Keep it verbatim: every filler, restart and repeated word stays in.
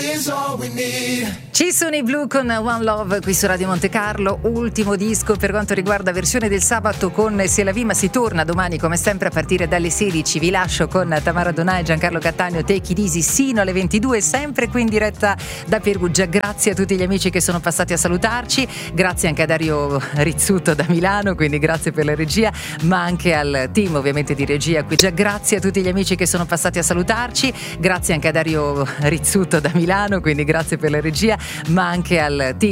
Ci sono i Blue con One Love qui su Radio Monte Carlo, ultimo disco per quanto riguarda versione del sabato con C'est la vie, ma si torna domani come sempre a partire dalle sedici. Vi lascio con Tamara Donà e Giancarlo Cattaneo, Take It Easy sino alle ventidue, sempre qui in diretta da Perugia. Grazie a tutti gli amici che sono passati a salutarci, grazie anche a Dario Rizzuto da Milano, quindi grazie per la regia, ma anche al team ovviamente di regia qui. Già grazie a tutti gli amici che sono passati a salutarci, grazie anche a Dario Rizzuto da Milano, quindi grazie per la regia, ma anche al team